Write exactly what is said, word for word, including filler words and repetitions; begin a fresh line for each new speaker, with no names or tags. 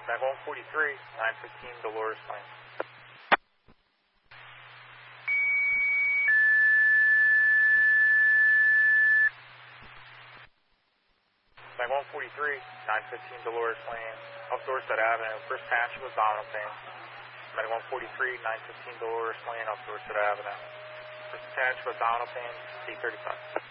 Mag one forty-three, nine fifteen Dolores Plain. Mag one forty-three, nine fifteen Dolores Plain, off Dorset Avenue, first patch of abdominal pain. Mag one forty-three, nine fifteen Dolores Plain, off Dorset Avenue. First patch of abdominal pain, C thirty-five.